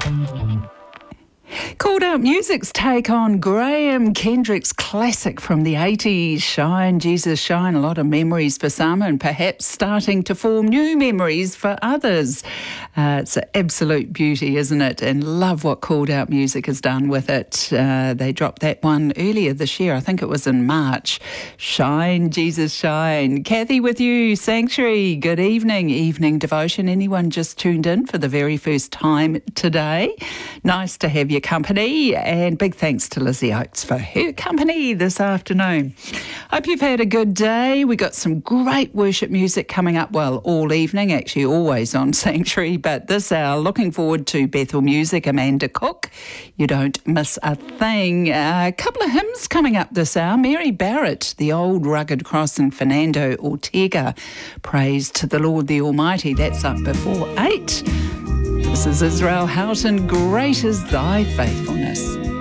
Called Out Music's take on Graham Kendrick's classic from the 80s, Shine, Jesus Shine. A lot of memories for some and perhaps starting to form new memories for others. It's an absolute beauty, isn't it? And love what Called Out Music has done with it. They dropped that one earlier this year. I think it was in March. Shine, Jesus Shine. Kathy with you, Sanctuary. Good evening. Evening devotion. Anyone just tuned in for the very first time today? Nice to have your company, and big thanks to Lizzie Oates for her company this afternoon. Hope you've had a good day. We got some great worship music coming up, well, all evening, actually always on Sanctuary, but this hour, looking forward to Bethel Music, Amanda Cook. You don't miss a thing. A couple of hymns coming up this hour. Mary Barrett, The Old Rugged Cross, and Fernando Ortega, Praise to the Lord the Almighty. That's up before 8. This is Israel Houghton, Great is Thy Faithfulness.